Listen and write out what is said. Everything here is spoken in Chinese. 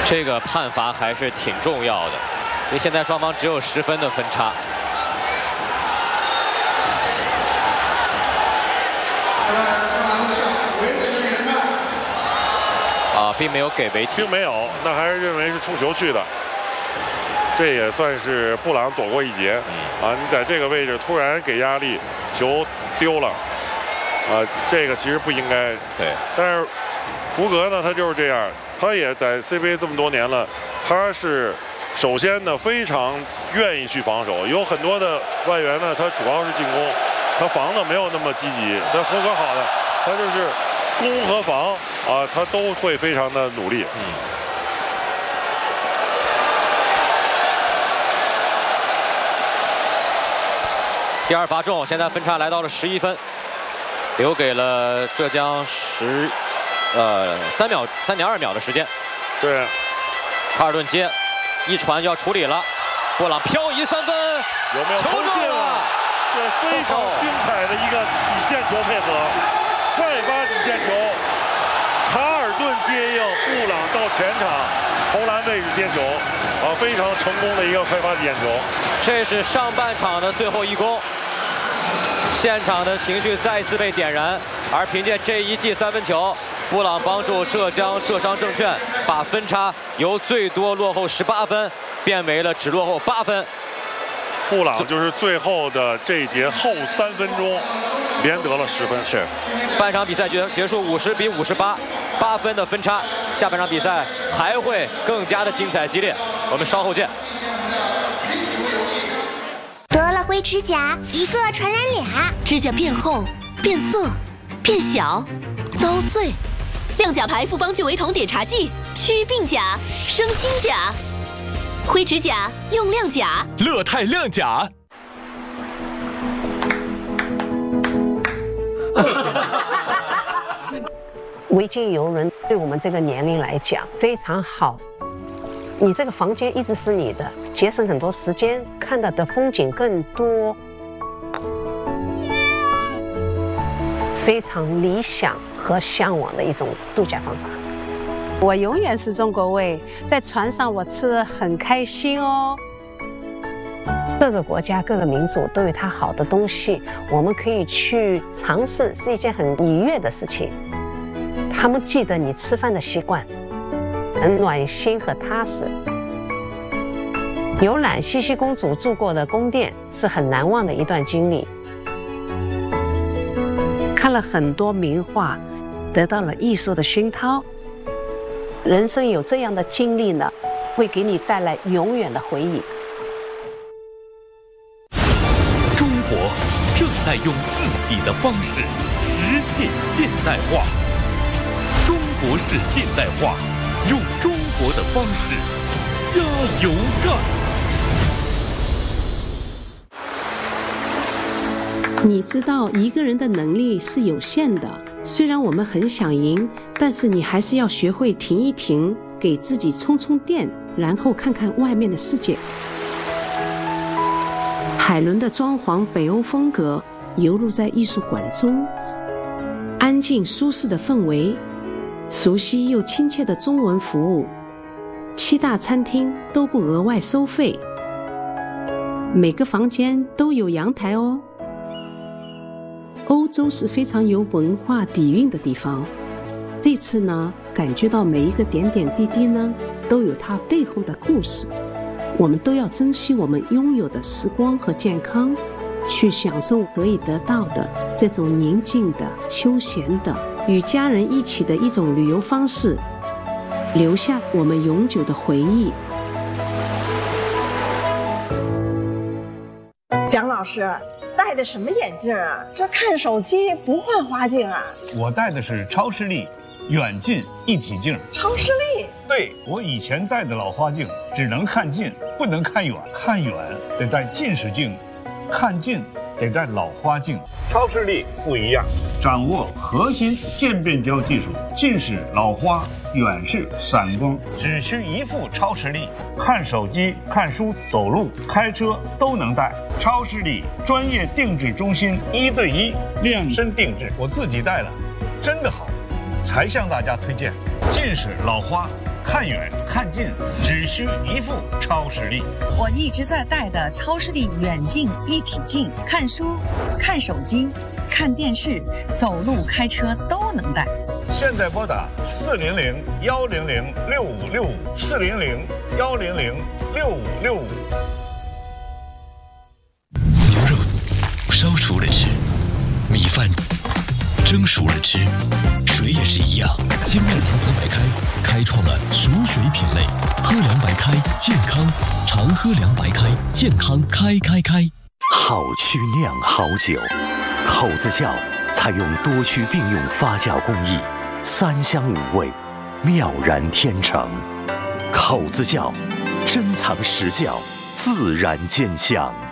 这个判罚还是挺重要的，因为现在双方只有10分的分差。并没有给违停， 并没有，那还是认为是冲球去的。这也算是布朗躲过一劫。你在这个位置突然给压力，球丢了，这个其实不应该。 对。 但是胡格呢，他就是这样，他也在 CBA 这么多年了，他是首先呢非常愿意去防守，有很多的外援呢，他主要是进攻，他防的没有那么积极。但胡格好的，他就是攻和防他都会非常的努力。 第二罚中，现在分差来到了11分，留给了浙江3.2秒的时间。 对， 卡尔顿接，一传就要处理了，布朗漂移3分， 有没有投进了？这非常精彩的一个底线球配合，快发底线球。卡尔顿接应，布朗到前场投篮位置接球，非常成功的一个快发底线球。 这是上半场的最后一攻，现场的情绪再次被点燃，而凭借这一记3分球，布朗帮助浙江浙商证券把分差由最多落后18分变为了只落后8分。 布朗就是最后的这一节后3分钟连得了10分。 是，半场比赛结束50比58，8分的分差。下半场比赛还会更加的精彩激烈，我们稍后见。 得了灰指甲，一个传染俩， 指甲变厚、变色、变小、遭碎。亮甲牌复方聚维酮碘茶剂，祛病甲，生新甲。灰指甲用亮甲， 乐泰亮甲。 维京游轮对我们这个年龄来讲非常好，你这个房间一直是你的，节省很多时间，看到的风景更多，非常理想和向往的一种度假方法。 我永远是中国味，在船上我吃得很开心哦。 各个国家、各个民族都有它好的东西，我们可以去尝试，是一件很愉悦的事情。他们记得你吃饭的习惯，很暖心和踏实。游览茜茜公主住过的宫殿是很难忘的一段经历。看了很多名画，得到了艺术的熏陶。人生有这样的经历呢，会给你带来永远的回忆。 中国正在用自己的方式实现现代化。中国式现代化，用中国的方式加油干！ 你知道一个人的能力是有限的，虽然我们很想赢，但是你还是要学会停一停，给自己充充电，然后看看外面的世界。海伦的装潢北欧风格游入在艺术馆中，安静舒适的氛围，熟悉又亲切的中文服务，7大餐厅都不额外收费，每个房间都有阳台哦。欧洲是非常有文化底蕴的地方，这次呢，感觉到每一个点点滴滴呢，都有它背后的故事。我们都要珍惜我们拥有的时光和健康，去享受可以得到的这种宁静的、休闲的、与家人一起的一种旅游方式，留下我们永久的回忆。 蒋老师戴的什么眼镜啊？这看手机不换花镜啊？ 我戴的是超视力远近一体镜。 超视力？ 对，我以前戴的老花镜只能看近，不能看远，看远得戴近视镜，看近得戴老花镜。超视力不一样，掌握核心渐变焦技术，近视、老花、远视、散光，只需一副超视力，看手机、看书、走路、开车都能戴。超视力专业定制中心，1对1量身定制，我自己戴了，真的好，才向大家推荐。近视、老花看远看近只需一副超视力。 我一直在戴的超视力远近一体镜，看书、看手机、看电视、走路、开车都能戴。 现在拨打400-100-6565，400-100-6565。 牛肉烧熟了吃，米饭蒸熟了吃，水也是一样。精酿堂堂白开开创了熟水品类，喝凉白开健康，常喝凉白开健康开。 好曲酿好酒，口子窖采用多区并用发酵工艺，3香5味，妙然天成。口子窖珍藏实窖，自然见香。